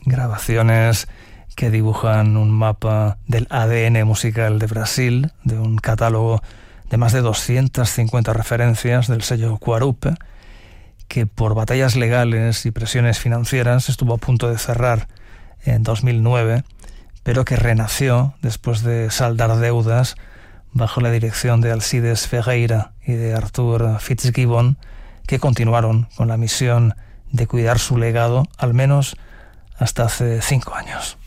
grabaciones que dibujan un mapa del ADN musical de Brasil, de un catálogo de más de 250 referencias del sello Guarupe, que por batallas legales y presiones financieras estuvo a punto de cerrar en 2009, pero que renació después de saldar deudas bajo la dirección de Alcides Ferreira y de Arthur Fitzgibbon, que continuaron con la misión de cuidar su legado al menos hasta hace 5 años.